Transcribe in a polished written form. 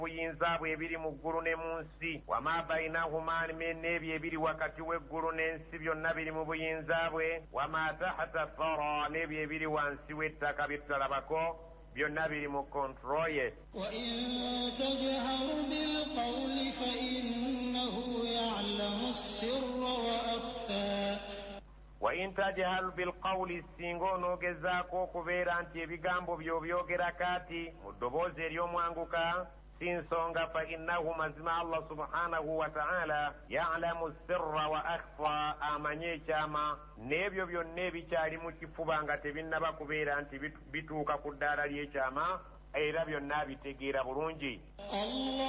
buyinza bwe ebiri mu ggulu ne mu nsi wama bainahuma n'ebyo ebiri wakati w'eggulu n'ensi byonna biri mu buyinza bwe wama tahta thara n'ebyo ebiri wansi w'ettaka bye tutalabako byonna biri mu kontro ye. وإن تجهر بالقول فإنه يعلم السر وأخفى وإن تجهل بالقول singa onoogezaako okubeera nti ebigambo by'obyogera kati mu ddoboozi ery'omwanguka si nsonga fa innahu mazima Allah subhanahu wa ta'ala ya'lamu sirra wa akhfa amanye ekyama n'ebyo byonna ebikyali mu kifuba nga tebinnaba kubeera nti bituuka ku ddaala ly'ekyama era byonna bitegeera bulungi.